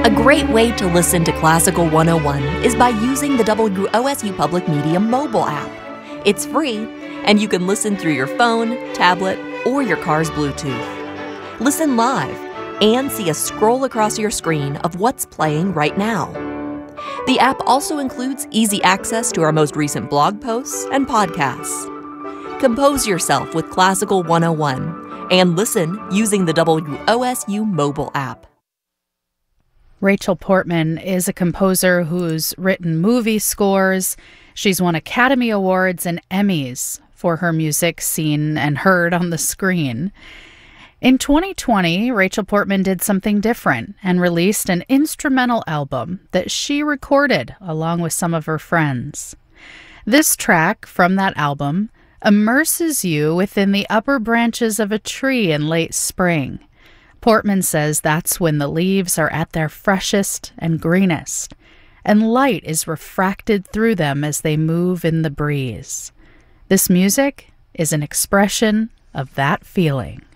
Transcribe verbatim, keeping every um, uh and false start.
A great way to listen to Classical one oh one is by using the W O S U Public Media mobile app. It's free, and you can listen through your phone, tablet, or your car's Bluetooth. Listen live and see a scroll across your screen of what's playing right now. The app also includes easy access to our most recent blog posts and podcasts. Compose yourself with Classical one oh one and listen using the W O S U mobile app. Rachel Portman is a composer who's written movie scores. She's won Academy Awards and Emmys for her music seen and heard on the screen. In twenty twenty, Rachel Portman did something different and released an instrumental album that she recorded along with some of her friends. This track from that album immerses you within the upper branches of a tree in late spring. Portman says that's when the leaves are at their freshest and greenest, and light is refracted through them as they move in the breeze. This music is an expression of that feeling.